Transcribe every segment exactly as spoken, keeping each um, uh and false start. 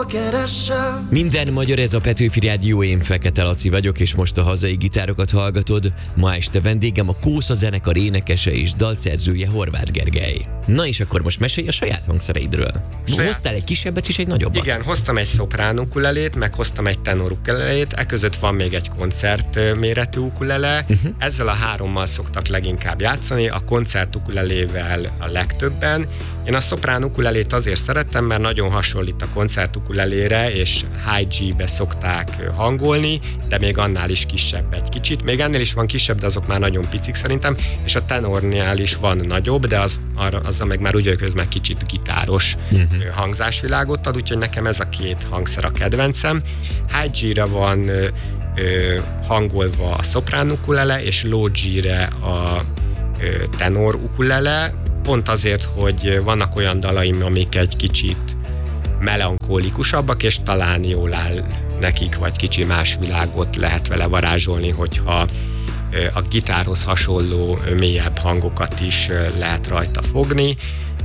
keressem. Minden magyar, ez a Petőfi Rádió, én Fekete Laci vagyok, és most a hazai gitárokat hallgatod. Ma este vendégem a Kósza zenekar énekese és dalszerzője, Horváth Gergely. Na és akkor most mesélj a saját hangszereidről. Saját. Hoztál egy kisebbet és egy nagyobbat. Igen, hoztam egy szoprán ukulelét, meg hoztam egy tenor ukulelét, e között van még egy koncert méretű ukulele. Uh-huh. Ezzel a hárommal szoktak leginkább játszani, a koncert ukulelével a legtöbben. Én a szoprán ukulelét azért szerettem, mert nagyon hasonlít a koncert ukulelére, és high G-be szokták hangolni, de még annál is kisebb egy kicsit. Még ennél is van kisebb, de azok már nagyon picik szerintem, és a tenornál is van nagyobb, de az, arra, azzal meg már úgy vagyok, hogy ez már kicsit gitáros uh-huh. hangzásvilágot ad, úgyhogy nekem ez a két hangszer a kedvencem. High G-re van ö, ö, hangolva a szoprán ukulele, és low G-re a ö, tenor ukulele, pont azért, hogy vannak olyan dalaim, amik egy kicsit melankólikusabbak, és talán jól áll nekik, vagy kicsi más világot lehet vele varázsolni, hogyha a gitárhoz hasonló mélyebb hangokat is lehet rajta fogni,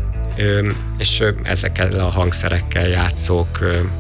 és ezekkel a hangszerekkel játszok,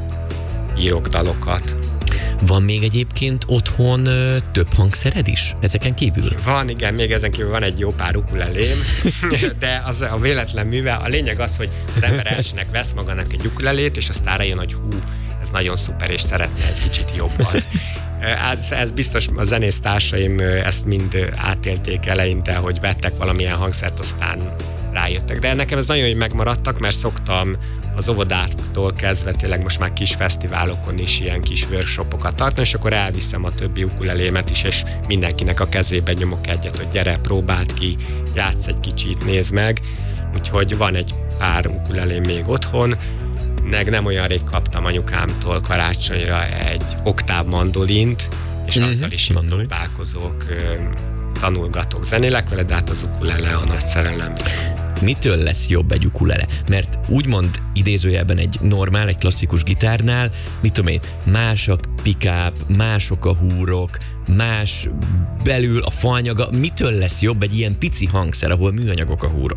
írok dalokat. Van még egyébként otthon ö, több hangszered is ezeken kívül? Van, igen, még ezen kívül van egy jó pár ukulelém, de az a véletlen műve. A lényeg az, hogy az ember elsőnek vesz magának egy ukulelét, és aztán rájön, hogy hú, ez nagyon szuper, és szeretne egy kicsit jobban. Ez, ez biztos a zenésztársaim ezt mind átélték eleinte, hogy vettek valamilyen hangszert, aztán rájöttek. De nekem ez nagyon, hogy megmaradtak, mert szoktam az óvodától kezdve tényleg most már kis fesztiválokon is ilyen kis workshopokat tartani, és akkor elviszem a többi ukulelémet is, és mindenkinek a kezébe nyomok egyet, hogy gyere, próbáld ki, játsz egy kicsit, nézd meg. Úgyhogy van egy pár ukulelém még otthon, meg nem olyan rég kaptam anyukámtól karácsonyra egy oktáv mandolint, és mm-hmm. azzal is próbálkozok, tanulgatok, zenélek vele, de hát az ukulele a nagy szerelem. Mitől lesz jobb egy ukulele? Mert úgymond idézőjelben egy normál, egy klasszikus gitárnál, mit tudom én, más a pick-up, mások a húrok, más belül a faanyaga. Mitől lesz jobb egy ilyen pici hangszer, ahol műanyagok a húrok?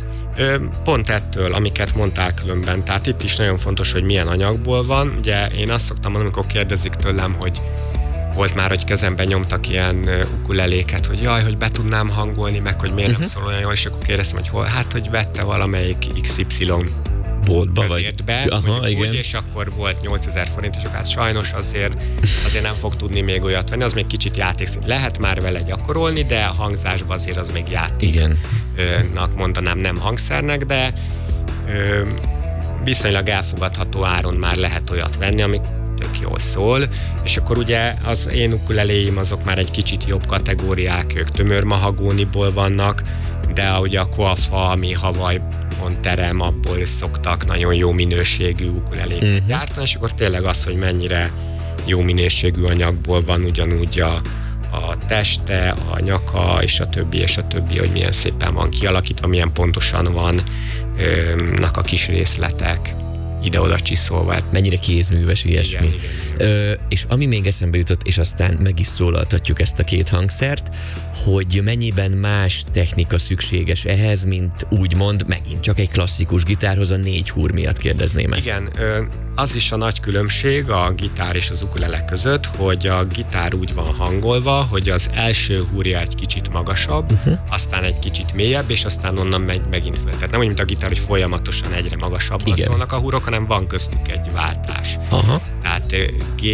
Pont ettől, amiket mondtál különben. Tehát itt is nagyon fontos, hogy milyen anyagból van. Ugye én azt szoktam mondani, amikor kérdezik tőlem, hogy volt már, hogy kezemben nyomtak ilyen ukuleléket, hogy jaj, hogy be tudnám hangolni, meg hogy miért uh-huh. nem szól olyan jól, és akkor kérdeztem, hogy hol, hát, hogy vette valamelyik iksz ipszilon boltba, vagy be, aha, igen. úgy, és akkor volt nyolcezer forint, és akkor hát sajnos azért, azért nem fog tudni még olyat venni, az még kicsit játékszint. Lehet már vele gyakorolni, de a hangzásban azért az még játéknak mondanám, nem hangszernek, de ö, viszonylag elfogadható áron már lehet olyat venni, amik tök jól szól, és akkor ugye az én ukuleléim azok már egy kicsit jobb kategóriák, ők tömör mahagóniból vannak, de ugye a koafa, ami Hawaii-on terem, abból szoktak nagyon jó minőségű ukuleléket uh-huh. gyártani, és akkor tényleg az, hogy mennyire jó minőségű anyagból van ugyanúgy a, a teste, a nyaka, és a többi, és a többi, hogy milyen szépen van kialakítva, milyen pontosan vannak a kis részletek ide-oda csiszolva. Mennyire kézműves, ilyesmi. Igen, igen, igen. Ö, és ami még eszembe jutott, és aztán meg is szólaltatjuk ezt a két hangszert, hogy mennyiben más technika szükséges ehhez, mint úgymond megint csak egy klasszikus gitárhoz, a négy húr miatt kérdezném ezt. Igen, az is a nagy különbség a gitár és az ukulele között, hogy a gitár úgy van hangolva, hogy az első húrja egy kicsit magasabb, uh-huh. aztán egy kicsit mélyebb, és aztán onnan megy megint föl. Tehát nem úgy, mint a gitár, hogy folyamatosan egyre magasabbra szólnak a húrok, hanem van köztük egy váltás. Aha. Tehát G,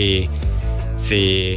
C,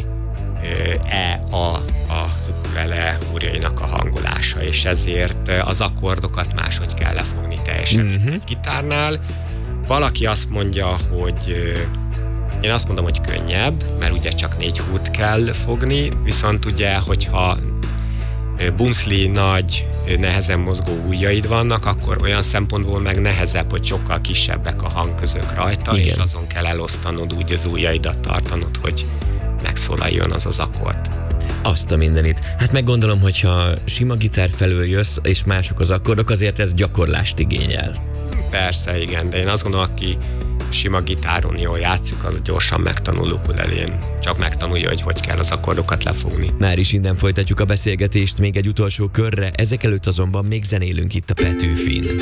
E, A az ukulele húrjainak a hangolása, és ezért az akkordokat máshogy kell lefogni teljesen uh-huh. gitárnál. Valaki azt mondja, hogy én azt mondom, hogy könnyebb, mert ugye csak négy húrt kell fogni, viszont ugye, hogyha bumszli nagy, nehezen mozgó ujjaid vannak, akkor olyan szempontból meg nehezebb, hogy sokkal kisebbek a hangközök rajta, igen. és azon kell elosztanod úgy az ujjaidat tartanod, hogy megszólaljon az az akkord. Azt a mindenit. Hát meg gondolom, hogyha sima gitár felől jössz, és mások az akkordok, azért ez gyakorlást igényel. Persze, igen, de én azt gondolom, aki sima gitáron jól játszik, az gyorsan megtanul ukulelén. Csak megtanulja, hogy hogy kell az akkordokat lefogni. Már is innen folytatjuk a beszélgetést még egy utolsó körre, ezek előtt azonban még zenélünk itt a Petőfin.